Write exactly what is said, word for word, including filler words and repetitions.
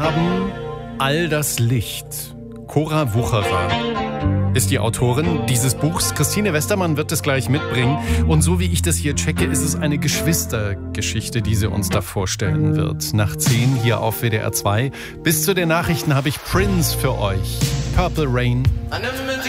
haben All das Licht. Cora Wucherer ist die Autorin dieses Buchs. Christine Westermann wird es gleich mitbringen. Und so wie ich das hier checke, ist es eine Geschwistergeschichte, die sie uns da vorstellen wird. Nach zehn hier auf W D R zwei. Bis zu den Nachrichten habe ich Prince für euch. Purple Rain.